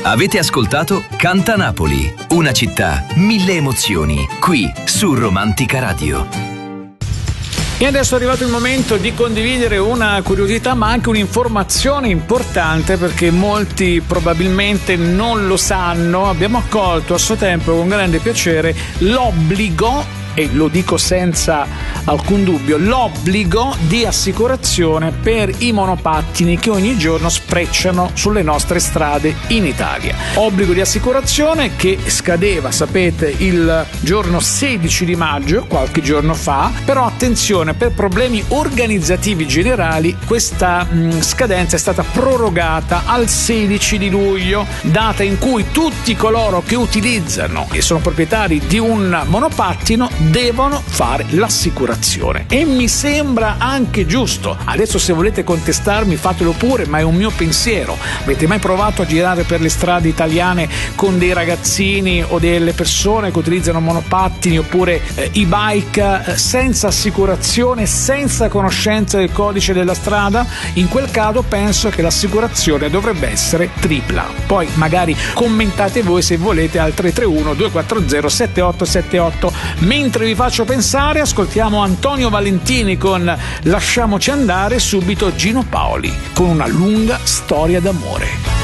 Avete ascoltato Canta Napoli, una città, 1000 emozioni, qui su Romantica Radio. E adesso è arrivato il momento di condividere una curiosità ma anche un'informazione importante, perché molti probabilmente non lo sanno. Abbiamo accolto a suo tempo con grande piacere l'obbligo, e lo dico senza alcun dubbio, l'obbligo di assicurazione per i monopattini che ogni giorno sprecciano sulle nostre strade in Italia. Obbligo di assicurazione che scadeva, sapete, il giorno 16 di maggio, qualche giorno fa, però attenzione, per problemi organizzativi generali questa scadenza è stata prorogata al 16 di luglio, data in cui tutti coloro che utilizzano e sono proprietari di un monopattino devono fare l'assicurazione, e mi sembra anche giusto. Adesso, se volete contestarmi, fatelo pure, ma è un mio pensiero. Avete mai provato a girare per le strade italiane con dei ragazzini o delle persone che utilizzano monopattini oppure e-bike senza assicurazione, senza conoscenza del codice della strada? In quel caso penso che l'assicurazione dovrebbe essere tripla. Poi magari commentate voi se volete al 331 240 7878. Mentre vi faccio pensare, ascoltiamo Antonio Valentini con Lasciamoci andare, subito Gino Paoli con Una lunga storia d'amore.